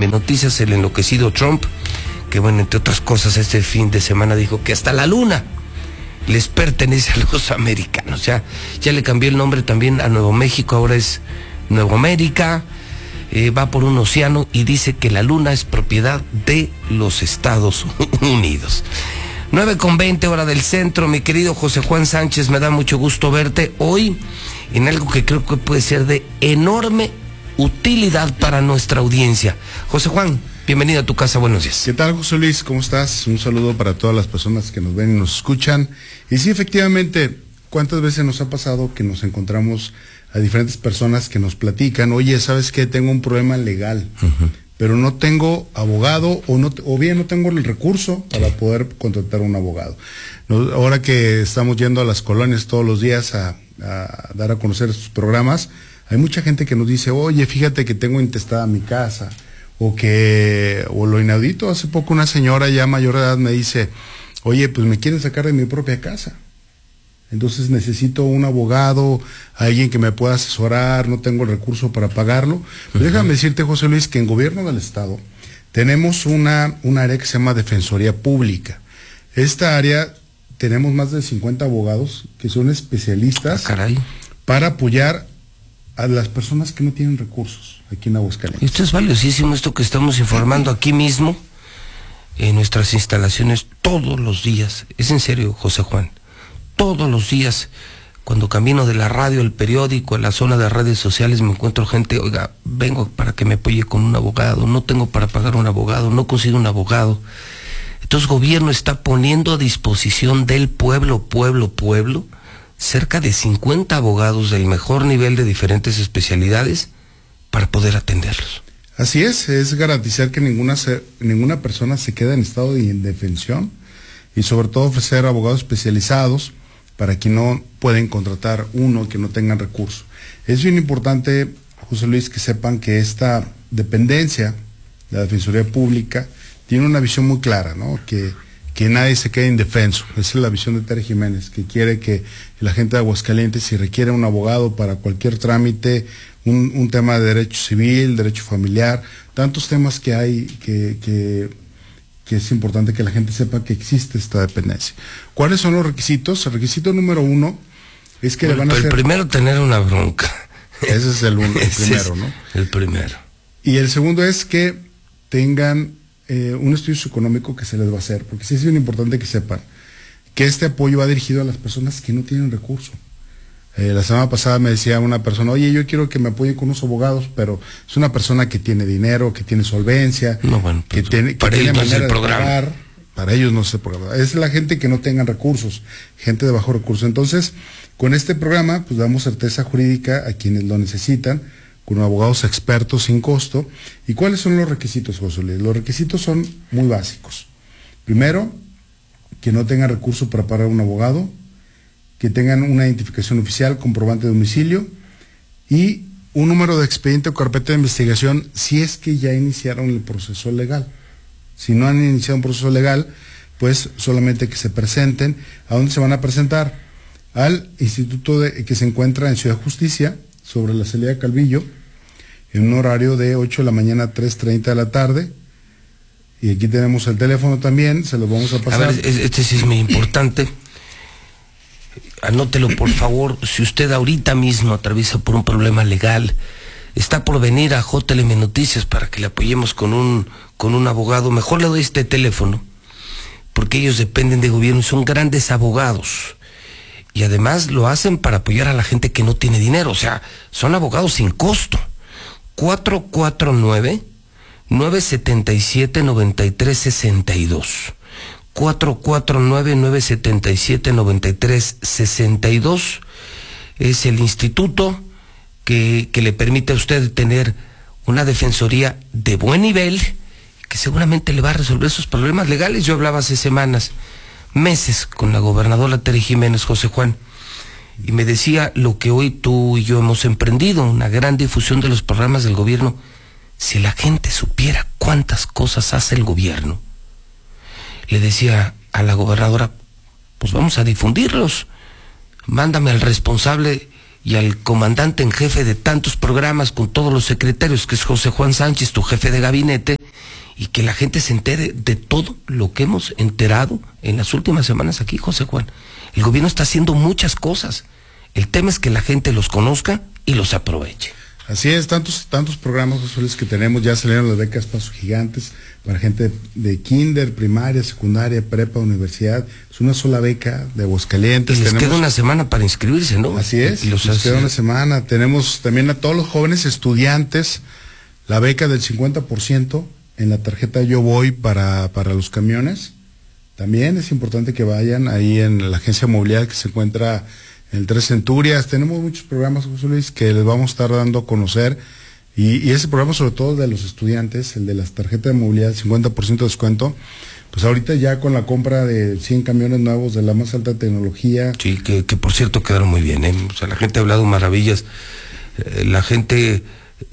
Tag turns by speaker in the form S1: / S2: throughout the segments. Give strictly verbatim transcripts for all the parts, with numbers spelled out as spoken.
S1: Noticias, el enloquecido Trump, que bueno, entre otras cosas, este fin de semana dijo que hasta la luna les pertenece a los americanos. Ya, ya le cambió el nombre también a Nuevo México, ahora es Nuevo América, eh, va por un océano y dice que la luna es propiedad de los Estados Unidos. nueve con veinte, hora del centro. Mi querido José Juan Sánchez, me da mucho gusto verte hoy en algo que creo que puede ser de enorme utilidad para nuestra audiencia. José Juan, bienvenido a tu casa, buenos días.
S2: ¿Qué tal, José Luis? ¿Cómo estás? Un saludo para todas las personas que nos ven y nos escuchan. Y sí, efectivamente, ¿cuántas veces nos ha pasado que nos encontramos a diferentes personas que nos platican, oye, ¿sabes qué? Tengo un problema legal, uh-huh. pero no tengo abogado o no, o bien no tengo el recurso para poder contratar a un abogado. No, ahora que estamos yendo a las colonias todos los días a, a dar a conocer estos programas, hay mucha gente que nos dice, oye, fíjate que tengo intestada mi casa, o que, o lo inaudito, hace poco una señora ya mayor de edad me dice, oye, pues me quieren sacar de mi propia casa. Entonces necesito un abogado, alguien que me pueda asesorar, no tengo el recurso para pagarlo. Pero uh-huh. déjame decirte, José Luis, que en gobierno del Estado tenemos una, una área que se llama Defensoría Pública. Esta área tenemos más de cincuenta abogados que son especialistas
S1: ah, caray.
S2: para apoyar a las personas que no tienen recursos aquí en Aguascalientes.
S1: Esto es valiosísimo, esto que estamos informando aquí mismo, en nuestras instalaciones, todos los días. Es en serio, José Juan. Todos los días, cuando camino de la radio, el periódico, en la zona de redes sociales, me encuentro gente, oiga, vengo para que me apoye con un abogado, no tengo para pagar un abogado, no consigo un abogado. Entonces, el gobierno está poniendo a disposición del pueblo, pueblo, pueblo, cerca de cincuenta abogados del mejor nivel de diferentes especialidades para poder atenderlos.
S2: Así es, es garantizar que ninguna, se, ninguna persona se quede en estado de indefensión y sobre todo ofrecer abogados especializados para quien no pueden contratar uno que no tengan recursos. Es bien importante, José Luis, que sepan que esta dependencia de la Defensoría Pública tiene una visión muy clara, ¿no? Que, que nadie se quede indefenso. Esa es la visión de Tere Jiménez, que quiere que la gente de Aguascalientes, si requiere un abogado para cualquier trámite, un, un tema de derecho civil, derecho familiar, tantos temas que hay que... que que es importante que la gente sepa que existe esta dependencia. ¿Cuáles son los requisitos? El requisito número uno es que
S1: el,
S2: le van a
S1: el
S2: hacer...
S1: El primero, tener una bronca.
S2: Ese es el, uno, el primero, ¿no?
S1: El primero.
S2: Y el segundo es que tengan eh, un estudio socioeconómico que se les va a hacer, porque sí es bien importante que sepan que este apoyo va dirigido a las personas que no tienen recursos. Eh, la semana pasada me decía una persona, oye, yo quiero que me apoyen con unos abogados, pero es una persona que tiene dinero, que tiene solvencia,
S1: no, bueno,
S2: que
S1: pues,
S2: tiene, que
S1: para
S2: tiene
S1: ellos
S2: manera
S1: no es el
S2: de
S1: programa.
S2: pagar. Para ellos no es el programa. Es la gente que no tengan recursos, gente de bajo recurso. Entonces, con este programa, pues damos certeza jurídica a quienes lo necesitan, con abogados expertos sin costo. ¿Y cuáles son los requisitos, José Luis? Los requisitos son muy básicos. Primero, que no tengan recursos para pagar un abogado, que tengan una identificación oficial, comprobante de domicilio y un número de expediente o carpeta de investigación si es que ya iniciaron el proceso legal. Si no han iniciado un proceso legal, pues solamente que se presenten. ¿A dónde se van a presentar? Al instituto de, que se encuentra en Ciudad Justicia, sobre la salida de Calvillo, en un horario de ocho de la mañana a tres treinta de la tarde. Y aquí tenemos el teléfono también, se los vamos a pasar.
S1: A ver, este sí es muy importante. Anótelo, por favor. Si usted ahorita mismo atraviesa por un problema legal, está por venir a J L M Noticias para que le apoyemos con un, con un abogado, mejor le doy este teléfono, porque ellos dependen de gobierno y son grandes abogados. Y además lo hacen para apoyar a la gente que no tiene dinero, o sea, son abogados sin costo. cuatro cuatro nueve, nueve siete siete, nueve tres seis dos. cuatro cuatro nueve, nueve siete siete, nueve tres seis dos es el instituto que, que le permite a usted tener una defensoría de buen nivel, que seguramente le va a resolver sus problemas legales. Yo hablaba hace semanas, meses, con la gobernadora Tere Jiménez, José Juan, y me decía lo que hoy tú y yo hemos emprendido, una gran difusión de los programas del gobierno. Si la gente supiera cuántas cosas hace el gobierno, le decía a la gobernadora, pues vamos a difundirlos, mándame al responsable y al comandante en jefe de tantos programas con todos los secretarios, que es José Juan Sánchez, tu jefe de gabinete, y que la gente se entere de todo lo que hemos enterado en las últimas semanas aquí, José Juan. El gobierno está haciendo muchas cosas. El tema es que la gente los conozca y los aproveche.
S2: Así es, tantos tantos programas, José Luis, que tenemos. Ya salieron las becas Pasos Gigantes para gente de kinder, primaria, secundaria, prepa, universidad. Es una sola beca de Aguascalientes.
S1: Y les
S2: tenemos...
S1: queda una semana para inscribirse, ¿no?
S2: Así es,
S1: y los
S2: nos
S1: hace...
S2: queda una semana. Tenemos también a todos los jóvenes estudiantes la beca del cincuenta por ciento en la tarjeta Yo Voy para, para los camiones. También es importante que vayan ahí en la agencia de movilidad que se encuentra en el Tres Centurias. Tenemos muchos programas, José Luis, que les vamos a estar dando a conocer. Y, y ese programa, sobre todo de los estudiantes, el de las tarjetas de movilidad, cincuenta por ciento de descuento, pues ahorita ya con la compra de cien camiones nuevos de la más alta tecnología.
S1: Sí, que, que por cierto quedaron muy bien, ¿eh? O sea, la gente ha hablado maravillas. Eh, la gente eh,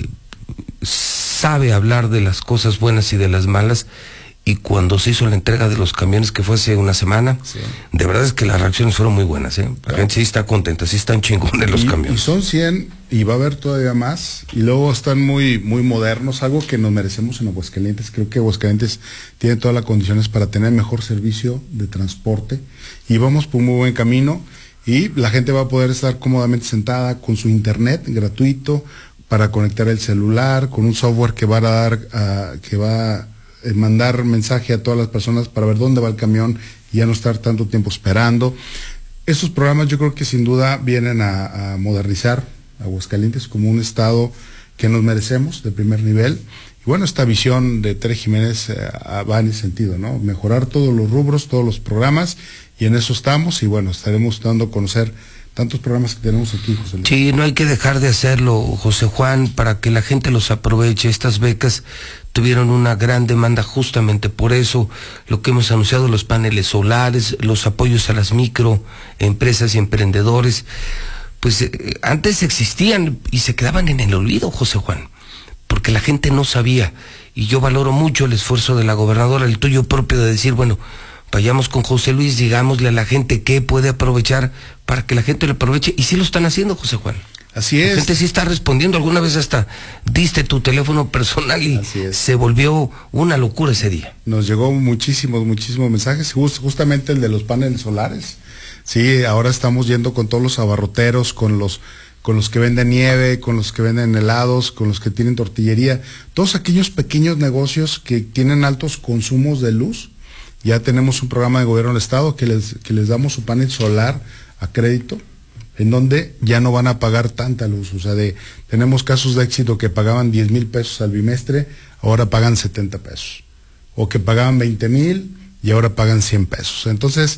S1: sabe hablar de las cosas buenas y de las malas. Y cuando se hizo la entrega de los camiones, que fue hace una semana, sí, de verdad es que las reacciones fueron muy buenas, ¿eh? La claro. gente sí está contenta, sí están chingones los
S2: y,
S1: camiones.
S2: Y son cien, y va a haber todavía más, y luego están muy muy modernos, algo que nos merecemos en Aguascalientes. Creo que Aguascalientes tiene todas las condiciones para tener mejor servicio de transporte, y vamos por un muy buen camino, y la gente va a poder estar cómodamente sentada con su internet gratuito, para conectar el celular, con un software que va a dar, uh, que va a mandar mensaje a todas las personas para ver dónde va el camión y ya no estar tanto tiempo esperando. Estos programas yo creo que sin duda vienen a, a modernizar a Aguascalientes como un estado que nos merecemos de primer nivel. Y bueno, esta visión de Tere Jiménez eh, va en ese sentido, ¿no? Mejorar todos los rubros, todos los programas, y en eso estamos, y bueno, estaremos dando a conocer tantos programas que tenemos aquí, José Luis.
S1: Sí, no hay que dejar de hacerlo, José Juan, para que la gente los aproveche. Estas becas tuvieron una gran demanda justamente por eso, lo que hemos anunciado, los paneles solares, los apoyos a las microempresas y emprendedores, pues eh, antes existían y se quedaban en el olvido, José Juan, porque la gente no sabía, y yo valoro mucho el esfuerzo de la gobernadora, el tuyo propio, de decir, bueno, vayamos con José Luis, digámosle a la gente qué puede aprovechar para que la gente lo aproveche, y sí lo están haciendo, José Juan.
S2: Así es.
S1: La gente sí está respondiendo. Alguna vez hasta diste tu teléfono personal y se volvió una locura ese día.
S2: Nos llegó muchísimos, muchísimos mensajes, just, justamente el de los paneles solares. Sí, ahora estamos yendo con todos los abarroteros, con los con los que venden nieve, con los que venden helados, con los que tienen tortillería, todos aquellos pequeños negocios que tienen altos consumos de luz. Ya tenemos un programa de gobierno del estado que les, que les damos su panel solar a crédito, en donde ya no van a pagar tanta luz. O sea, de, tenemos casos de éxito que pagaban diez mil pesos al bimestre, ahora pagan setenta pesos. O que pagaban veinte mil y ahora pagan cien pesos. Entonces,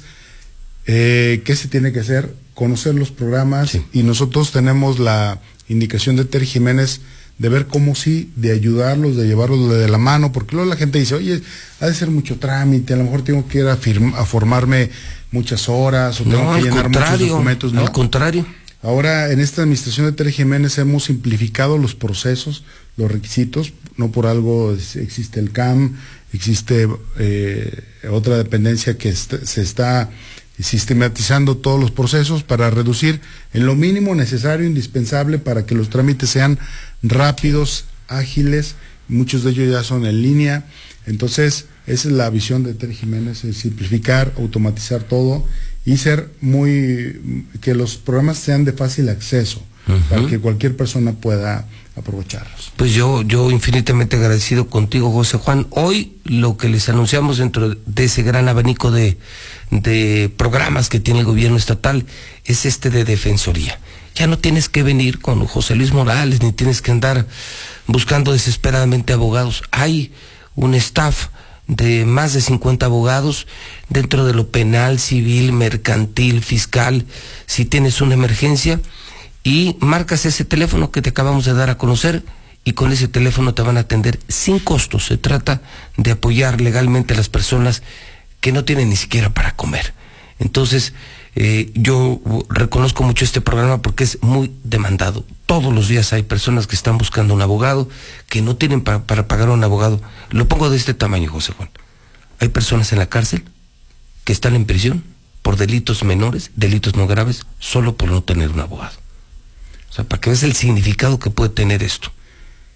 S2: eh, ¿qué se tiene que hacer? Conocer los programas, sí. Y nosotros tenemos la indicación de Tere Jiménez de ver cómo sí, de ayudarlos, de llevarlos de la mano, porque luego la gente dice, oye, ha de ser mucho trámite, a lo mejor tengo que ir a, firma, a formarme muchas horas, o tengo
S1: no,
S2: que llenar muchos documentos. No,
S1: al contrario.
S2: Ahora, en esta administración de Tere Jiménez hemos simplificado los procesos, los requisitos, no por algo existe el C A M, existe eh, otra dependencia que est se está sistematizando todos los procesos para reducir en lo mínimo necesario, indispensable, para que los trámites sean rápidos, ágiles, muchos de ellos ya son en línea. Entonces, esa es la visión de Tere Jiménez, es simplificar, automatizar todo y ser muy, que los programas sean de fácil acceso, uh-huh, para que cualquier persona pueda aprovecharlos.
S1: Pues yo, yo infinitamente agradecido contigo, José Juan. Hoy lo que les anunciamos dentro de ese gran abanico de, de programas que tiene el gobierno estatal es este de Defensoría. Ya no tienes que venir con José Luis Morales, ni tienes que andar buscando desesperadamente abogados. Hay un staff de más de cincuenta abogados dentro de lo penal, civil, mercantil, fiscal. Si tienes una emergencia y marcas ese teléfono que te acabamos de dar a conocer, y con ese teléfono te van a atender sin costos. Se trata de apoyar legalmente a las personas que no tienen ni siquiera para comer. Entonces, eh, yo reconozco mucho este programa porque es muy demandado. Todos los días hay personas que están buscando un abogado, que no tienen para, para pagar a un abogado. Lo pongo de este tamaño, José Juan. Hay personas en la cárcel que están en prisión por delitos menores, delitos no graves, solo por no tener un abogado. O sea, para que veas el significado que puede tener esto.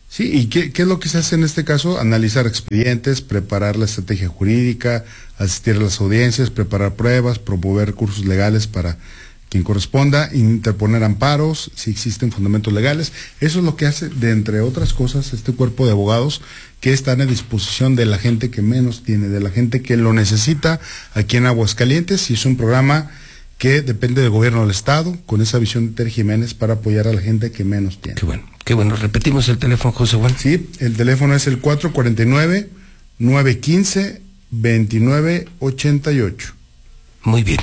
S2: Sí, ¿y qué, qué es lo que se hace en este caso? Analizar expedientes, preparar la estrategia jurídica, asistir a las audiencias, preparar pruebas, promover cursos legales para quien corresponda, interponer amparos, si existen fundamentos legales. Eso es lo que hace, de entre otras cosas, este cuerpo de abogados que están a disposición de la gente que menos tiene, de la gente que lo necesita aquí en Aguascalientes, y es un programa que depende del gobierno del estado, con esa visión de Ter Jiménez para apoyar a la gente que menos tiene.
S1: Qué bueno, qué bueno. Repetimos el teléfono, José Juan.
S2: Sí, el teléfono es el cuatro cuatro nueve, nueve uno cinco, dos nueve ocho ocho.
S1: Muy bien.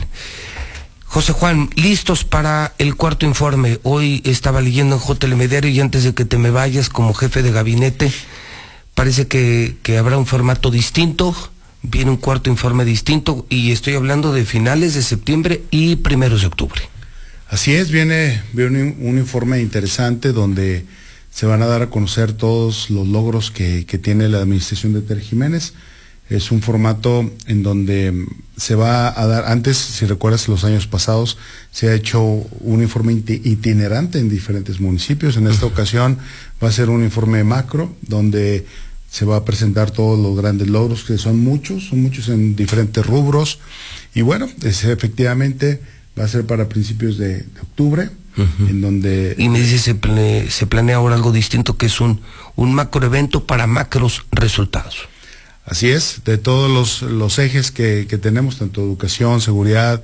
S1: José Juan, listos para el cuarto informe. Hoy estaba leyendo en J L M Diario, y antes de que te me vayas como jefe de gabinete, parece que, que habrá un formato distinto, viene un cuarto informe distinto, y estoy hablando de finales de septiembre y primeros de octubre.
S2: Así es, viene, viene un, un informe interesante donde se van a dar a conocer todos los logros que, que tiene la administración de Ter Jiménez. Es un formato en donde se va a dar, antes, si recuerdas los años pasados, se ha hecho un informe itinerante en diferentes municipios. En esta ocasión va a ser un informe macro, donde se va a presentar todos los grandes logros, que son muchos, son muchos en diferentes rubros. Y bueno, es, efectivamente va a ser para principios de, de octubre, uh-huh. en donde...
S1: Y me dice, se, plane, se planea ahora algo distinto, que es un, un macro evento para macros resultados.
S2: Así es, de todos los, los ejes que, que tenemos, tanto educación, seguridad,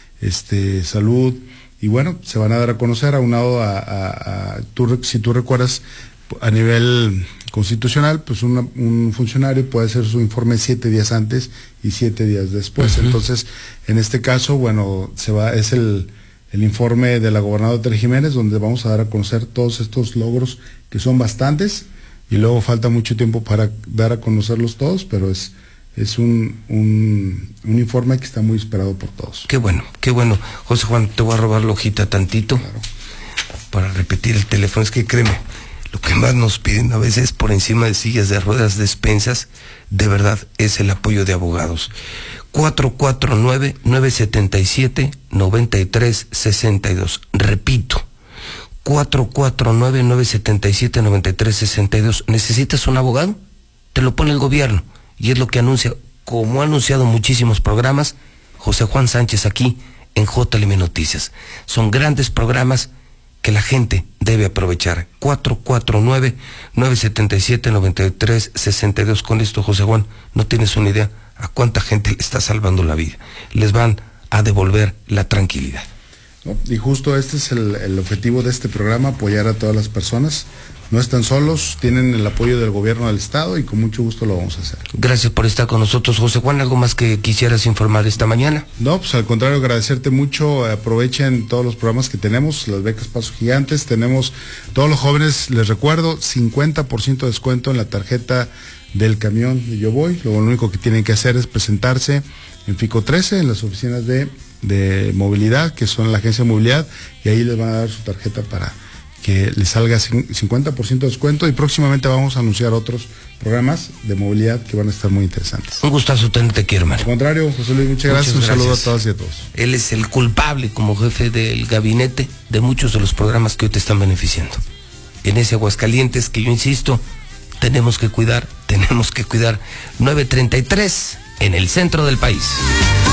S2: este, salud, y bueno, se van a dar a conocer aunado a, a, a tú, si tú recuerdas, a nivel constitucional, pues una, un funcionario puede hacer su informe siete días antes y siete días después. Uh-huh. Entonces, en este caso, bueno, se va, es el, el informe de la gobernadora Ter Jiménez, donde vamos a dar a conocer todos estos logros, que son bastantes, y luego falta mucho tiempo para dar a conocerlos todos, pero es, es un, un, un informe que está muy esperado por todos.
S1: Qué bueno, qué bueno. José Juan, te voy a robar la hojita tantito, claro, para repetir el teléfono. Es que créeme, lo que más nos piden a veces por encima de sillas de ruedas, despensas, de verdad es el apoyo de abogados. cuatro cuatro nueve, nueve siete siete, nueve tres seis dos. Repito, cuatro cuatro nueve, nueve siete siete, nueve tres seis dos. ¿Necesitas un abogado? Te lo pone el gobierno, y es lo que anuncia, como ha anunciado muchísimos programas, José Juan Sánchez aquí en J L M Noticias. Son grandes programas que la gente debe aprovechar. cuatro cuatro nueve, nueve siete siete, nueve tres seis dos. Con esto, José Juan, no tienes una idea a cuánta gente le está salvando la vida. Les van a devolver la tranquilidad.
S2: ¿No? Y justo este es el, el objetivo de este programa, apoyar a todas las personas. No están solos, tienen el apoyo del gobierno del estado, y con mucho gusto lo vamos a hacer.
S1: Gracias por estar con nosotros, José Juan. ¿Algo más que quisieras informar esta mañana?
S2: No, pues al contrario, agradecerte mucho. Aprovechen todos los programas que tenemos, las becas Pasos Gigantes. Tenemos, todos los jóvenes, les recuerdo, cincuenta por ciento de descuento en la tarjeta del camión de Yo Voy. Lo único que tienen que hacer es presentarse en FICO trece, en las oficinas de, de movilidad, que son la agencia de movilidad, y ahí les van a dar su tarjeta para que les salga cincuenta por ciento de descuento, y próximamente vamos a anunciar otros programas de movilidad que van a estar muy interesantes.
S1: Un gustazo tenerte aquí, hermano.
S2: Al contrario, José Luis, muchas, muchas gracias. gracias. Un saludo a todas y a todos.
S1: Él es el culpable como jefe del gabinete de muchos de los programas que hoy te están beneficiando. En ese Aguascalientes que yo insisto, tenemos que cuidar, tenemos que cuidar. nueve treinta y tres en el centro del país.